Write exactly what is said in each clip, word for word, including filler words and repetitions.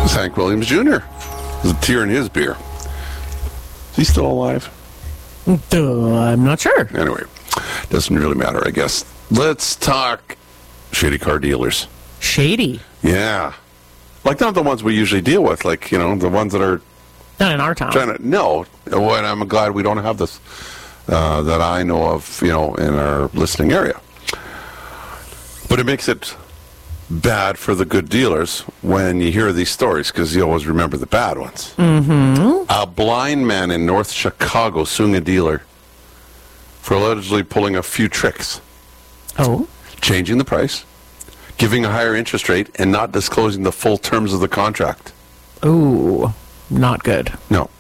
was Hank Williams Junior There's a tear in his beer. Is he still alive? Uh, I'm not sure. Anyway, doesn't really matter, I guess. Let's talk shady car dealers. Shady? Yeah. Like not the ones we usually deal with, like, you know, the ones that are... Not in our town. Trying to, no. And I'm glad we don't have this uh, that I know of, you know, in our listening area. But it makes it bad for the good dealers when you hear these stories, because you always remember the bad ones. Mm-hmm. A blind man in North Chicago suing a dealer for allegedly pulling a few tricks. Oh? Changing the price, giving a higher interest rate, and not disclosing the full terms of the contract. Ooh, not good. No.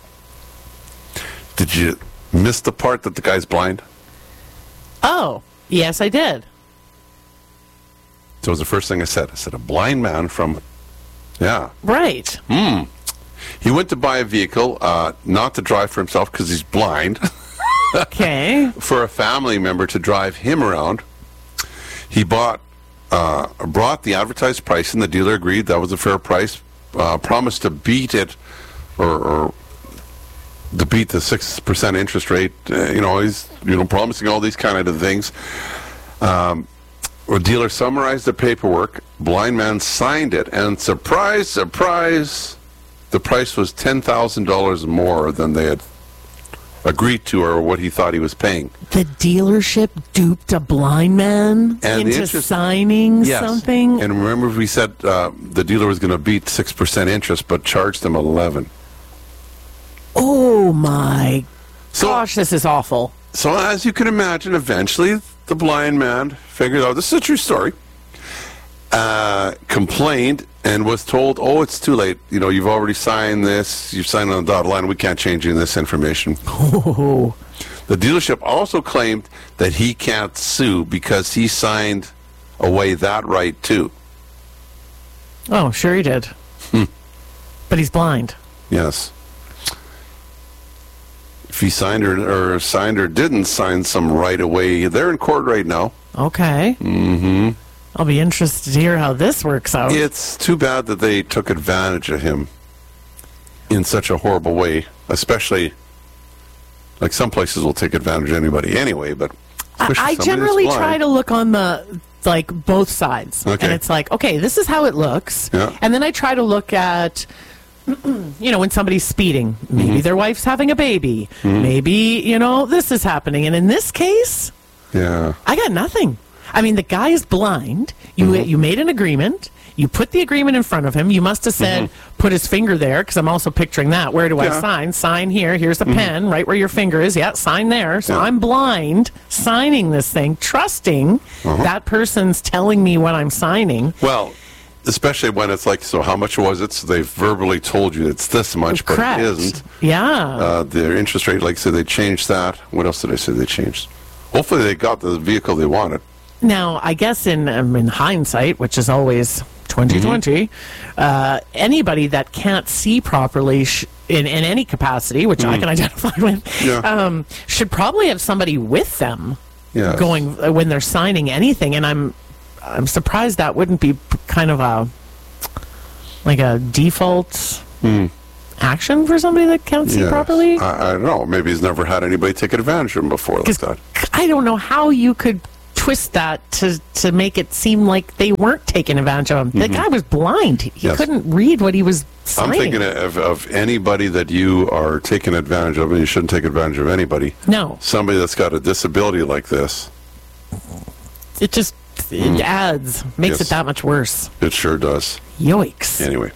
Did you miss the part that the guy's blind? Oh, yes, I did. So it was the first thing I said. I said, a blind man from, yeah. Right. Hmm. He went to buy a vehicle, uh, not to drive for himself because he's blind. Okay. For a family member to drive him around. He bought, uh, brought the advertised price, and the dealer agreed that was a fair price. Uh, promised to beat it, or, or to beat the six percent interest rate. Uh, you know, he's you know promising all these kind of things. Um, the dealer summarized the paperwork. Blind man signed it, and surprise, surprise, the price was ten thousand dollars more than they had agreed to, or what he thought he was paying. The dealership duped a blind man and into interest, signing yes. something? And remember, we said uh, the dealer was going to beat six percent interest, but charged him eleven. Oh, my so, gosh, this is awful. So, as you can imagine, eventually the blind man figured out, this is a true story, uh, complained, and was told, oh, it's too late. You know, you've already signed this. You've signed on the dotted line. We can't change any of this information. Oh. The dealership also claimed that he can't sue because he signed away that right, too. Oh, sure he did. Hmm. But he's blind. Yes. If he signed or, or signed or didn't sign some right away, they're in court right now. Okay. Mm-hmm. I'll be interested to hear how this works out. It's too bad that they took advantage of him in such a horrible way, especially, like some places will take advantage of anybody anyway, but I, I generally try to look on the, like, both sides. Okay. And it's like, okay, this is how it looks. Yeah. And then I try to look at, you know, when somebody's speeding, maybe Mm-hmm. their wife's having a baby. Mm-hmm. Maybe, you know, this is happening. And in this case, yeah, I got nothing. I mean, the guy is blind. You Mm-hmm. you made an agreement. You put the agreement in front of him. You must have said, Mm-hmm. put his finger there, because I'm also picturing that. Where do Yeah. I sign? Sign here. Here's the Mm-hmm. pen, right where your finger is. Yeah, sign there. So Yeah. I'm blind, signing this thing, trusting Uh-huh. that person's telling me what I'm signing. well, especially when it's like, so how much was it? So they verbally told you it's this much, but Correct. it isn't. Yeah. Uh, their interest rate, like I said, they changed that. What else did I say they changed? Hopefully they got the vehicle they wanted. Now, I guess in um, in hindsight, which is always twenty twenty, Mm-hmm. uh, anybody that can't see properly sh- in, in any capacity, which I can identify with, Yeah. um, should probably have somebody with them Yes. going uh, when they're signing anything. And I'm I'm surprised that wouldn't be p- kind of a like a default action for somebody that can't see Yes. properly. I, I don't know. Maybe he's never had anybody take advantage of him before like 'Cause that. I don't know how you could twist that to to make it seem like they weren't taking advantage of him. The guy was blind. He Yes. couldn't read what he was I'm signing. thinking of, of anybody that you are taking advantage of, and you shouldn't take advantage of anybody. No, Somebody that's got a disability like this, it just it adds makes Yes. it that much worse. it sure does. Yoicks. Anyway.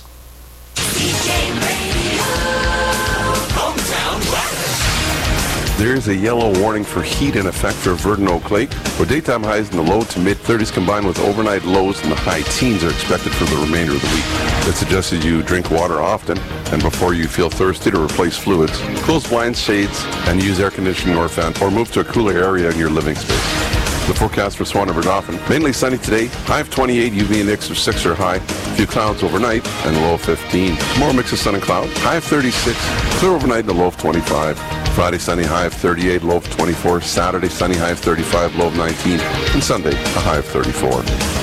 There's a yellow warning for heat in effect for Verdun Oak Lake, where daytime highs in the low to mid thirties combined with overnight lows in the high teens are expected for the remainder of the week. It suggests that you drink water often, and before you feel thirsty, to replace fluids, close blinds, shades, and use air conditioning or fan, or move to a cooler area in your living space. The forecast for Swan River Dauphin. Mainly sunny today. High of twenty-eight, U V index of six or high. A few clouds overnight and low of fifteen. Tomorrow mix of sun and cloud. High of thirty-six. Clear overnight and a low of twenty-five. Friday sunny, high of thirty-eight, low of twenty-four. Saturday sunny, high of thirty-five, low of nineteen. And Sunday, a high of thirty-four.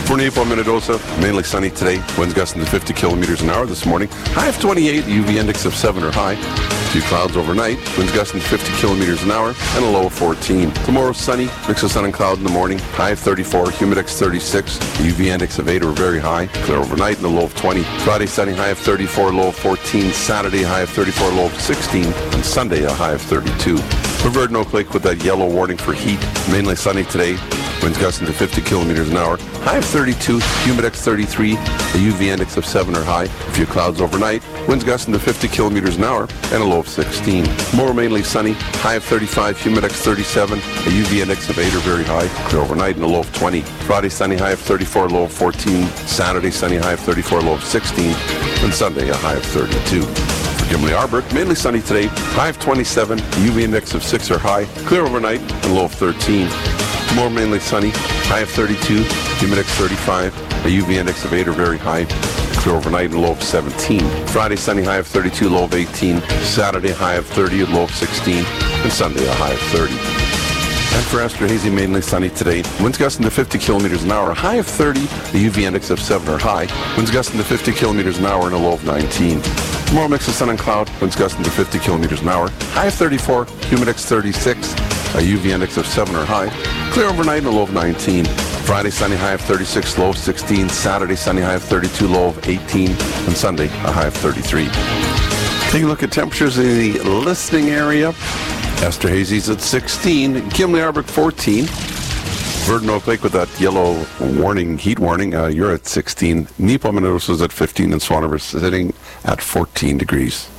For Napo, Minnedosa, mainly sunny today. Winds gusting to fifty kilometers an hour this morning. High of twenty-eight, U V index of seven or high. A few clouds overnight. Winds gusting to fifty kilometers an hour and a low of fourteen. Tomorrow, sunny. Mix of sun and cloud in the morning. High of thirty-four, humidex thirty-six. U V index of eight or very high. Clear overnight and a low of twenty. Friday, sunny. High of thirty-four, low of fourteen. Saturday, high of thirty-four, low of sixteen. And Sunday, a high of thirty-two. For Virgin Oak Lake with that yellow warning for heat. Mainly sunny today. Winds gusting to fifty kilometers an hour. High of thirty-two, humidex thirty-three, a U V index of seven or high. A few clouds overnight. Winds gusting to fifty kilometers an hour and a low of sixteen. Tomorrow mainly sunny. High of thirty-five, humidex thirty-seven, a U V index of eight or very high. Clear overnight and a low of twenty. Friday sunny, high of thirty-four, low of fourteen. Saturday sunny, high of thirty-four, low of sixteen. And Sunday a high of thirty-two. Gimli Arbor, mainly sunny today, high of twenty-seven, U V index of six or high, clear overnight, and low of thirteen. Tomorrow mainly sunny, high of thirty-two, humidex thirty-five, a U V index of eight or very high, clear overnight, and low of seventeen. Friday sunny, high of thirty-two, low of eighteen. Saturday high of thirty, low of sixteen, and Sunday a high of thirty. And for Esterhazy, mainly sunny today. Winds gusting to fifty kilometers an hour, high of thirty, a U V index of seven or high. Winds gusting to fifty kilometers an hour and a low of nineteen. Tomorrow mix of sun and cloud, winds gusting to fifty kilometers an hour, high of thirty-four, humidex thirty-six, a U V index of seven or high. Clear overnight and a low of nineteen. Friday sunny, high of thirty-six, low of sixteen. Saturday sunny, high of thirty-two, low of eighteen. And Sunday a high of thirty-three. Taking a look at temperatures in the listening area. Esterhazy's at sixteen, Gimli Arbor fourteen. Virgin Oak Lake with that yellow warning, heat warning, uh, you're at sixteen. Napo, Minnedosa is at fifteen, and Swan River sitting at fourteen degrees.